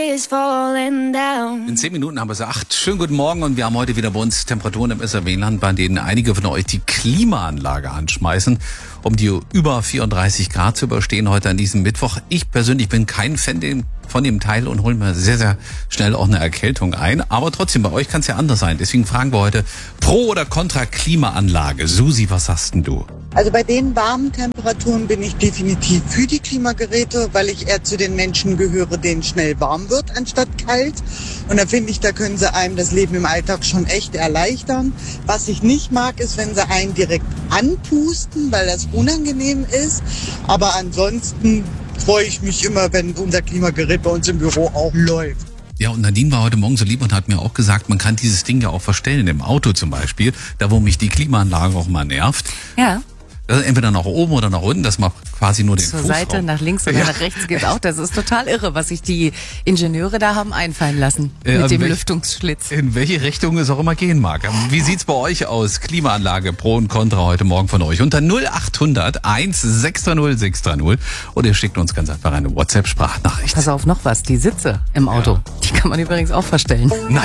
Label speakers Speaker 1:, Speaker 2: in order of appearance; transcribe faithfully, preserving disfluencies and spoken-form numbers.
Speaker 1: In zehn Minuten haben wir es acht. Schönen guten Morgen und wir haben heute wieder bei uns Temperaturen im S R W-Land, bei denen einige von euch die Klimaanlage anschmeißen, um die über vierunddreißig Grad zu überstehen heute an diesem Mittwoch. Ich persönlich bin kein Fan von dem Teil und hole mir sehr, sehr schnell auch eine Erkältung ein. Aber trotzdem, bei euch kann es ja anders sein. Deswegen fragen wir heute, pro oder contra Klimaanlage. Susi, was sagst denn du?
Speaker 2: Also bei den warmen Temperaturen bin ich definitiv für die Klimageräte, weil ich eher zu den Menschen gehöre, denen schnell warm wird, anstatt kalt. Und da finde ich, da können sie einem das Leben im Alltag schon echt erleichtern. Was ich nicht mag, ist, wenn sie einen direkt anpusten, weil das unangenehm ist. Aber ansonsten freue ich mich immer, wenn unser Klimagerät bei uns im Büro auch läuft.
Speaker 1: Ja, und Nadine war heute Morgen so lieb und hat mir auch gesagt, man kann dieses Ding ja auch verstellen, im Auto zum Beispiel, da wo mich die Klimaanlage auch mal nervt.
Speaker 3: Ja.
Speaker 1: Also entweder nach oben oder nach unten, dass man quasi nur den
Speaker 3: Zur
Speaker 1: Fußraum.
Speaker 3: Seite, nach links oder
Speaker 1: Ja.
Speaker 3: nach rechts geht auch. Das ist total irre, was sich die Ingenieure da haben einfallen lassen
Speaker 1: Äh,
Speaker 3: mit
Speaker 1: in
Speaker 3: dem
Speaker 1: welch-
Speaker 3: Lüftungsschlitz.
Speaker 1: In welche Richtung es auch immer gehen mag. Wie sieht's bei euch aus? Klimaanlage, Pro und Contra heute Morgen von euch. Unter null acht hundert eins sechs drei null sechs drei null oder ihr schickt uns ganz einfach eine WhatsApp-Sprachnachricht.
Speaker 3: Pass auf, noch was, die Sitze im Auto,
Speaker 1: Ja.
Speaker 3: die kann man übrigens auch verstellen.